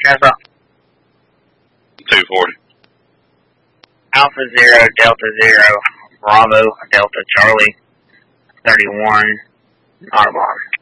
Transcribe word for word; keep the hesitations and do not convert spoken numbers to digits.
Nessa. two forty. Alpha Zero, Delta Zero, Bravo, Delta Charlie, thirty-one, Audubon.